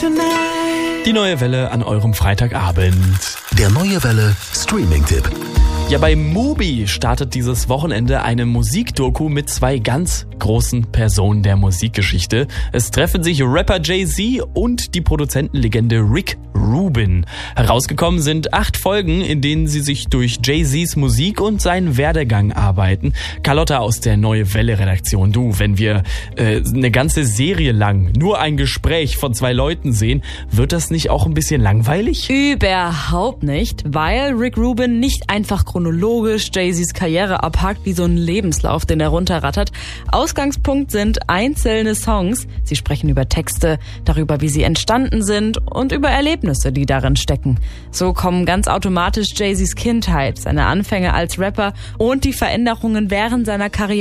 Die neue Welle an eurem Freitagabend. Der neue Welle Streaming-Tipp. Ja, bei Mubi startet dieses Wochenende eine Musikdoku mit zwei ganz großen Personen der Musikgeschichte. Es treffen sich Rapper Jay-Z und die Produzentenlegende Rick Rubin. Herausgekommen sind 8 Folgen, in denen sie sich durch Jay-Zs Musik und seinen Werdegang arbeiten. Carlotta aus der Neue Welle-Redaktion. Du, wenn wir eine ganze Serie lang nur ein Gespräch von 2 Leuten sehen, wird das nicht auch ein bisschen langweilig? Überhaupt nicht, weil Rick Rubin nicht einfach chronologisch Jay-Zs Karriere abhakt wie so ein Lebenslauf, den er runterrattert. Ausgangspunkt sind einzelne Songs. Sie sprechen über Texte, darüber, wie sie entstanden sind und über Erlebnisse, die darin stecken. So kommen ganz automatisch Jay-Zs Kindheit, seine Anfänge als Rapper und die Veränderungen während seiner Karriere